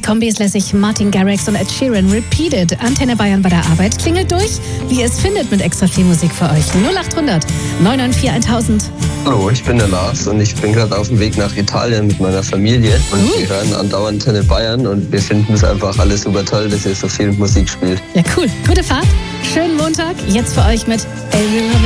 Kombi ist lässig. Martin Garrix und Ed Sheeran, Repeat It. Antenne Bayern bei der Arbeit. Klingelt durch, wie ihr es findet mit extra viel Musik für euch. 0800 994 1000. Hallo, ich bin der Lars und ich bin gerade auf dem Weg nach Italien mit meiner Familie. Und wir hören andauernd Antenne Bayern und wir finden es einfach alles super toll, dass ihr so viel Musik spielt. Ja, cool. Gute Fahrt. Schönen Montag. Jetzt für euch mit Avery